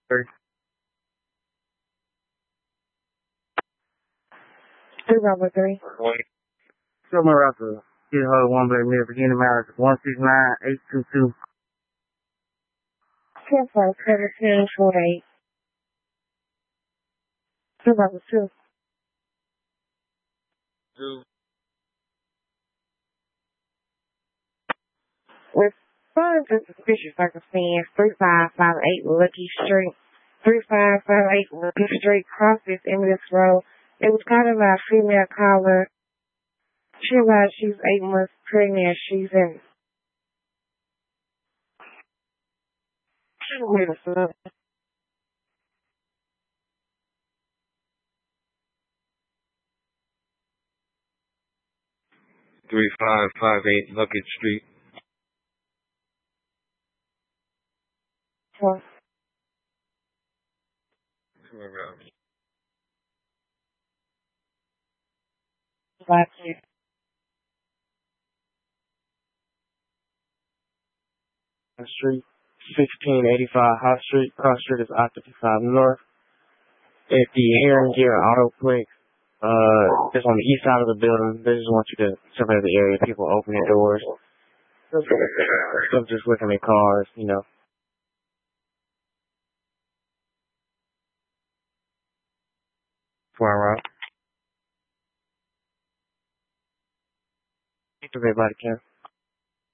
Three. Robert 3. Silver Russell. Get hold 1 Black Mill, Virginia Maryland, 169-822. 10-17-48. Robert 2. 2. Respond to suspicious circumstance 3558 Lucky Street. 3558 Lucky Street crosses Emirates Road. It was called by a female caller. She realized she's 8 months pregnant. She's in. She's with a son. 3558 Luckett Street. Huh. Black kid. Street, 1685 High Street. Cross Street is I-55 North. At the Heron Gear Autoplex, just on the east side of the building. They just want you to survey the area. People opening doors. Some just looking at cars, you know. Far out. Everybody can.